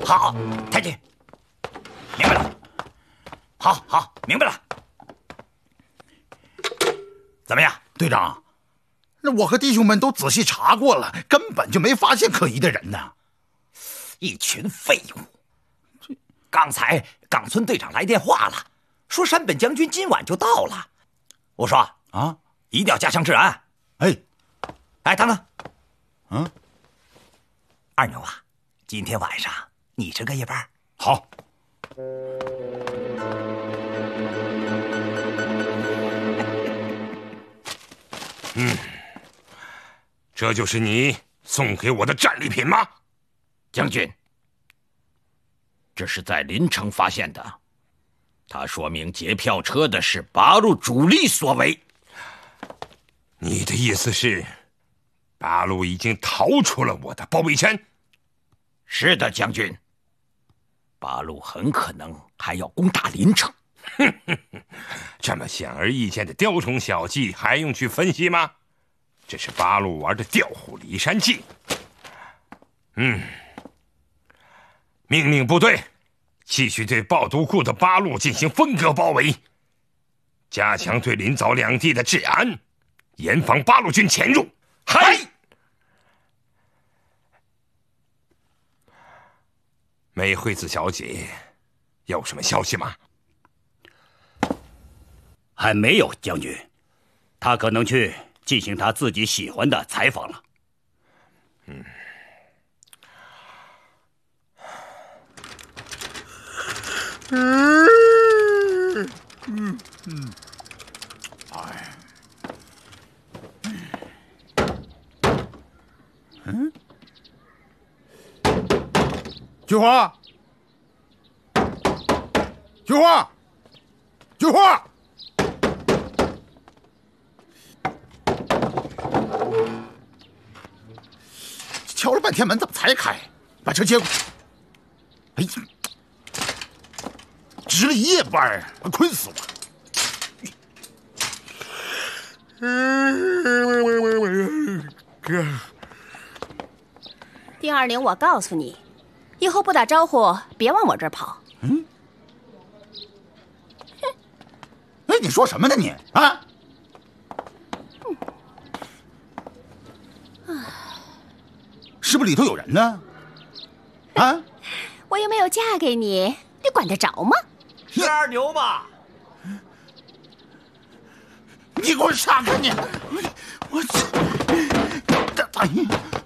好，太君，明白了。好，明白了。怎么样， 队长？那我和弟兄们都仔细查过了，根本就没发现可疑的人呢。 一群废物！刚才冈村队长来电话了，说山本将军今晚就到了。我说啊，一定要加强治安。哎，等等，二牛啊，今天晚上你值个夜班。 好。 这就是你送给我的战利品吗？ 将军，这是在临城发现的，它说明劫票车的是八路主力所为。 你的意思是，八路已经逃出了我的包围圈？ 是的，将军。八路很可能还要攻打临城。 这么显而易见的雕虫小技，还用去分析吗？这是八路玩的调虎离山计。命令部队继续对抱犊库的八路进行分割包围，加强对临枣两地的治安，严防八路军潜入。嗨！美惠子小姐有什么消息吗？ 还没有，将军。他可能去进行他自己喜欢的采访了。 菊花，菊花，菊花！敲了半天门，怎么才开？把车接过去。哎呀，值了一夜班，困死我！ 丁二零，我告诉你，以后不打招呼别往我这儿跑。 哎，你说什么呢你啊？是不是里头有人呢？啊！ 我又没有嫁给你，你管得着吗？ 是二牛吧？ 你给我闪开你！我哎呀！